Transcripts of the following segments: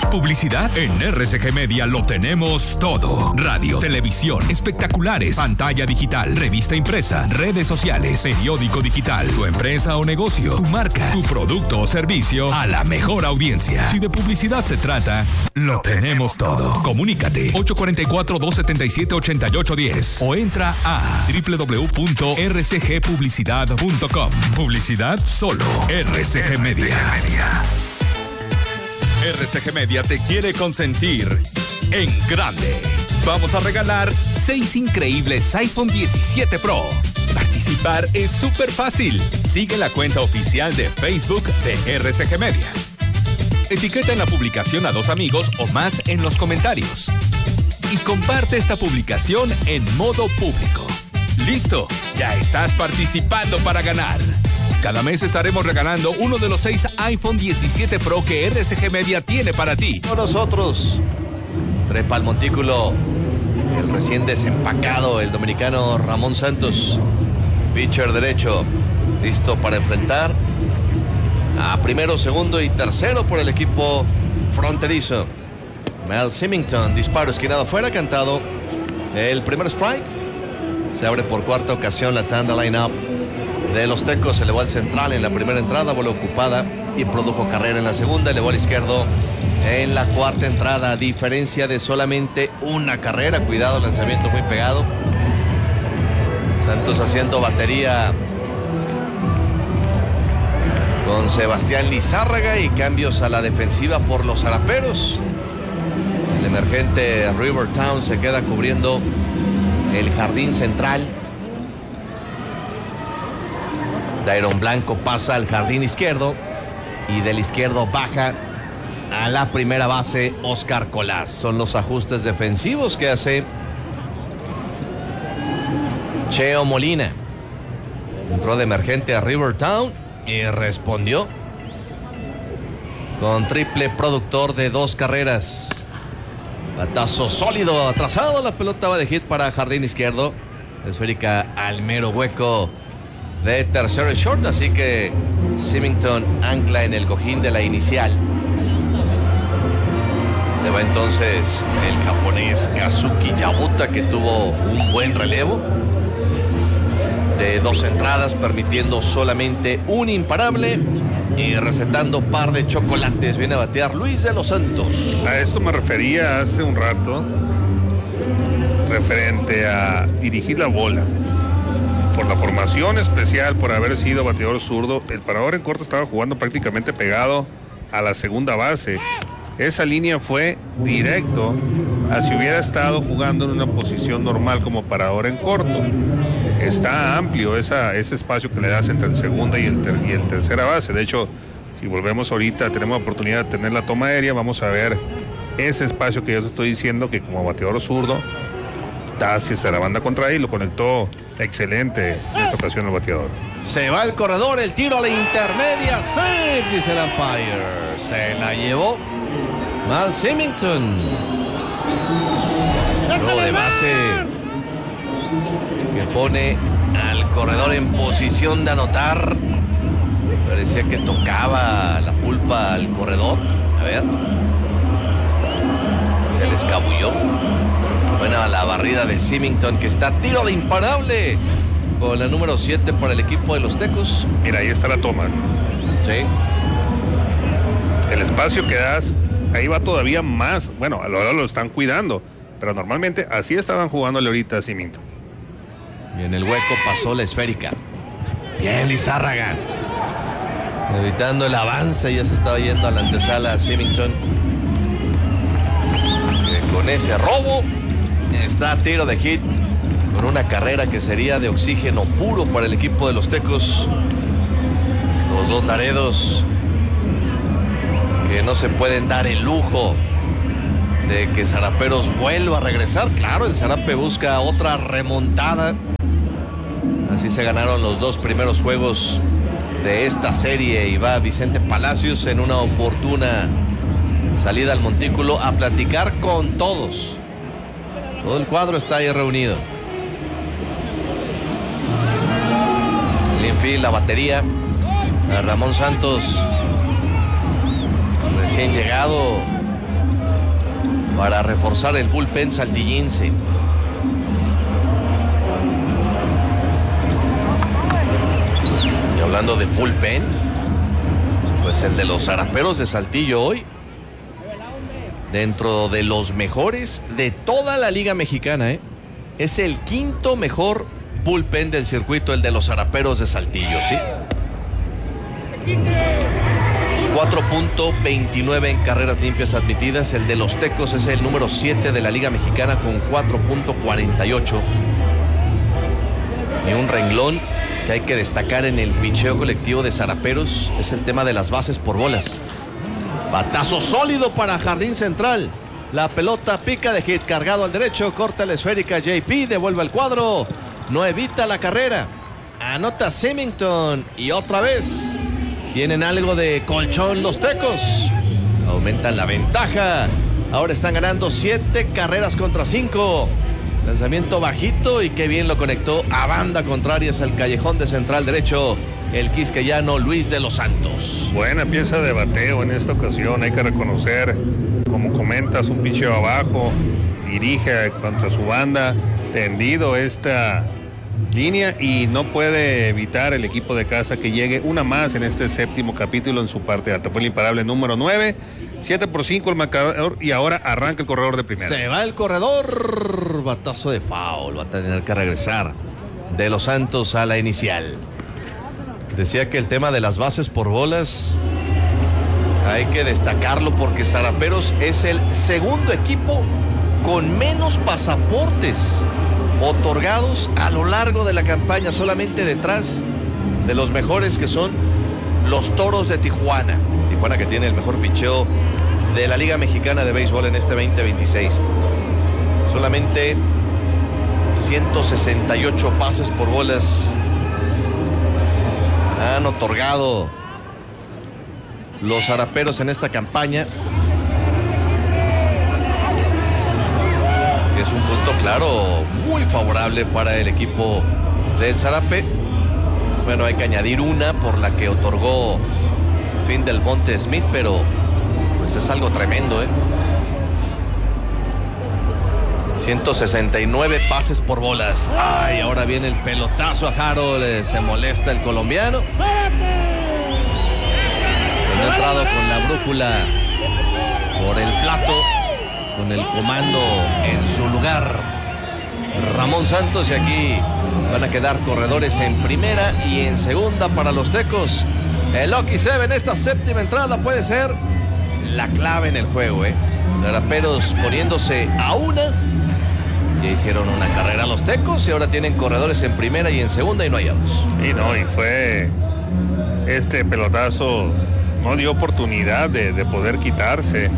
Publicidad en RCG Media lo tenemos todo. Radio, televisión, espectaculares, pantalla digital, revista impresa, redes sociales, periódico digital, tu empresa o negocio, tu marca, tu producto o servicio a la mejor audiencia. Si de publicidad se trata, lo tenemos todo. Comunícate 844-277-8810 o entra a www.rcgpublicidad.com. Publicidad solo RCG Media. RCG Media te quiere consentir en grande. Vamos a regalar 6 increíbles iPhone 17 Pro. Participar es súper fácil. Sigue la cuenta oficial de Facebook de RCG Media. Etiqueta en la publicación a 2 amigos o más en los comentarios. Y comparte esta publicación en modo público. ¡Listo! Ya estás participando para ganar. Cada mes estaremos regalando uno de los 6 iPhone 17 Pro que RCG Media tiene para ti. Con nosotros, trepa al montículo el recién desempacado, el dominicano Ramón Santos. Pitcher derecho, listo para enfrentar a primero, segundo y tercero por el equipo fronterizo. Mel Symington, disparo esquinado fuera, cantado el primer strike. Se abre por cuarta ocasión la tanda line-up de los Tecos. Se elevó al central en la primera entrada, bola ocupada y produjo carrera en la segunda. Elevó al izquierdo en la cuarta entrada, a diferencia de solamente una carrera. Cuidado, lanzamiento muy pegado. Santos haciendo batería con Sebastián Lizárraga y cambios a la defensiva por los Zaraperos. El emergente Rivertown se queda cubriendo el jardín central. Dairon Blanco pasa al jardín izquierdo y del izquierdo baja a la primera base Oscar Colás. Son los ajustes defensivos que hace Cheo Molina. Entró de emergente a Rivertown y respondió con triple productor de 2 carreras. Batazo sólido, atrasado, la pelota va de hit para jardín izquierdo. Esférica al mero hueco de tercero y short, así que Symington ancla en el cojín de la inicial. Se va entonces el japonés Kazuki Yabuta, que tuvo un buen relevo de 2 entradas, permitiendo solamente un imparable y recetando par de chocolates. Viene a batear Luis de los Santos. A esto me refería hace un rato, referente a dirigir la bola. Por la formación especial, por haber sido bateador zurdo, el parador en corto estaba jugando prácticamente pegado a la segunda base. Esa línea fue directo a si hubiera estado jugando en una posición normal como parador en corto. Está amplio ese espacio que le das entre el segunda y el tercera base. De hecho, si volvemos ahorita, tenemos la oportunidad de tener la toma aérea, vamos a ver ese espacio que yo te estoy diciendo, que como bateador zurdo está hacia la banda contraria y lo conectó excelente en esta ocasión el bateador. Se va el corredor, el tiro a la intermedia, safe, dice el umpire. Se la llevó Mal Symington. Luego de base que pone al corredor en posición de anotar. Parecía que tocaba la pulpa al corredor. A ver. Se le escabulló. Buena la barrida de Symington, que está a tiro de imparable con la número 7 para el equipo de los Tecos. Mira, ahí está la toma. Sí. El espacio que das, ahí va todavía más. Bueno, ahora lo están cuidando, pero normalmente así estaban jugándole ahorita a Symington. Y en el hueco pasó la esférica. Bien, Lizárraga. Evitando el avance, ya se estaba yendo a la antesala a Symington. Con ese robo está a tiro de hit, con una carrera que sería de oxígeno puro para el equipo de los Tecos. Los dos Laredos que no se pueden dar el lujo de que Zaraperos vuelva a regresar. Claro, el Zarape busca otra remontada. Así se ganaron los 2 primeros juegos de esta serie y va Vicente Palacios en una oportuna salida al montículo a platicar con todos. Todo el cuadro está ahí reunido. El infield, la batería. A Ramón Santos, recién llegado para reforzar el bullpen saltillense. Y hablando de bullpen, pues el de los Zaraperos de Saltillo hoy, dentro de los mejores de toda la Liga Mexicana, es el quinto mejor bullpen del circuito, el de los Zaraperos de Saltillo, ¿sí? 4.29 en carreras limpias admitidas. El de los Tecos es el número 7 de la Liga Mexicana con 4.48. Y un renglón que hay que destacar en el picheo colectivo de Zaraperos es el tema de las bases por bolas. Batazo sólido para Jardín Central. La pelota pica de hit, cargado al derecho, corta la esférica JP, devuelve al cuadro, no evita la carrera. Anota Symington y otra vez tienen algo de colchón los Tecos. Aumentan la ventaja. Ahora están ganando 7 carreras contra 5. Lanzamiento bajito y qué bien lo conectó a banda contraria al callejón de central derecho el quisqueyano Luis de los Santos. Buena pieza de bateo en esta ocasión, hay que reconocer, como comentas, un picheo abajo, dirige contra su banda, tendido esta línea y no puede evitar el equipo de casa que llegue una más en este séptimo capítulo en su parte alta. Fue el imparable número 9, 7-por-5 el marcador y ahora arranca el corredor de primera. Se va el corredor, batazo de foul, va a tener que regresar de los Santos a la inicial. Decía que el tema de las bases por bolas hay que destacarlo porque Zaraperos es el segundo equipo con menos pasaportes otorgados a lo largo de la campaña, solamente detrás de los mejores que son los Toros de Tijuana. Tijuana que tiene el mejor picheo de la Liga Mexicana de Béisbol en este 2026. Solamente 168 pases por bolas han otorgado los Zaraperos en esta campaña. Es un punto claro muy favorable para el equipo del Zarape. Bueno, hay que añadir una por la que otorgó Finn del Monte Smith, pero pues es algo tremendo, 169 pases por bolas. Ay, ahora viene el pelotazo a Harold, se molesta el colombiano. No ha entrado con la brújula por el plato, con el comando en su lugar Ramón Santos, y aquí van a quedar corredores en primera y en segunda para los Tecos. El Lucky Seven, esta séptima entrada puede ser la clave en el juego, Zaraperos poniéndose a una. Ya hicieron una carrera los Tecos y ahora tienen corredores en primera y en segunda y no hay outs. Y fue este pelotazo, no dio oportunidad de poder quitarse.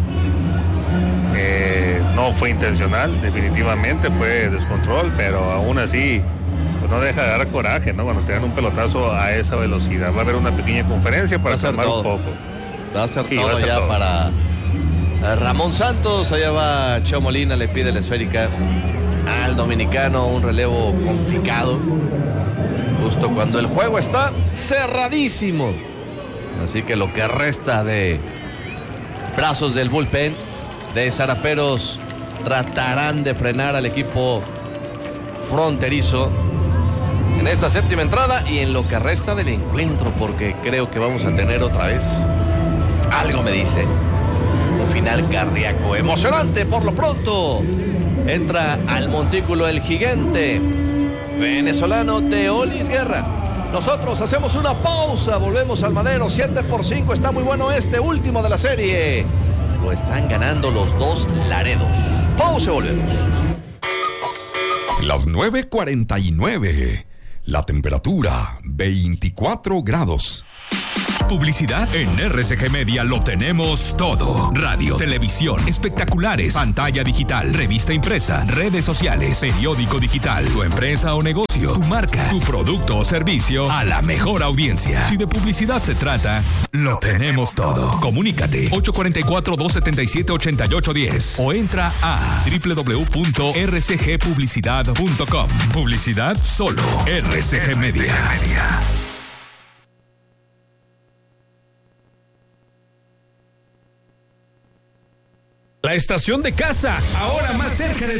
No fue intencional, definitivamente fue descontrol, pero aún así pues no deja de dar coraje, ¿no? Cuando te dan un pelotazo a esa velocidad. Va a haber una pequeña conferencia para calmar un poco. Va a ser todo ya todo para Ramón Santos. Allá va Cheo Molina, le pide la esférica al dominicano, un relevo complicado justo cuando el juego está cerradísimo. Así que lo que resta de brazos del bullpen de Zaraperos tratarán de frenar al equipo fronterizo en esta séptima entrada y en lo que resta del encuentro, porque creo que vamos a tener otra vez, algo me dice, un final cardíaco emocionante. Por lo pronto entra al montículo el gigante venezolano Teolis Guerra. Nosotros hacemos una pausa, volvemos al madero. 7-por-5, está muy bueno este último de la serie. Lo están ganando los dos Laredos. Pausa, volvemos. Las 9:49. La temperatura 24 grados. Publicidad en RCG Media lo tenemos todo. Radio, televisión, espectaculares, pantalla digital, revista impresa, redes sociales, periódico digital, tu empresa o negocio, tu marca, tu producto o servicio a la mejor audiencia. Si de publicidad se trata, lo tenemos todo. Comunícate 844-277-8810 o entra a www.rcgpublicidad.com. Publicidad solo RCG Media. La estación de casa, ahora más cerca de